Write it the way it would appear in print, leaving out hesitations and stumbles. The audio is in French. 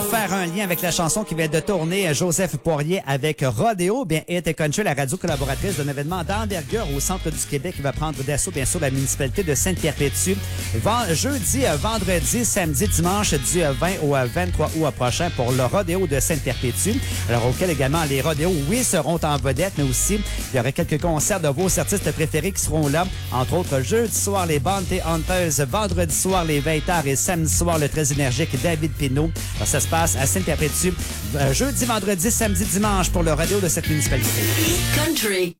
faire un lien avec la chanson qui vient de tourner Joseph Poirier avec Rodéo, bien, Hit Country, la radio collaboratrice d'un événement d'envergure au centre du Québec qui va prendre d'assaut, bien sûr, la municipalité de Sainte-Perpétue. Jeudi, vendredi, samedi, dimanche du 20 au 23 août prochain pour le Rodéo de Sainte-Perpétue. Alors, auquel également les rodéos, oui, seront en vedette, mais aussi, il y aura quelques concerts de vos artistes préférés qui seront là. Entre autres, jeudi soir, les Bounty Hunters, vendredi soir, les Veillards et samedi soir, le très énergique David Pinault. Alors, ça se passe à Sainte-Perpétue, jeudi, vendredi, samedi, dimanche pour le rodéo de cette municipalité. Country.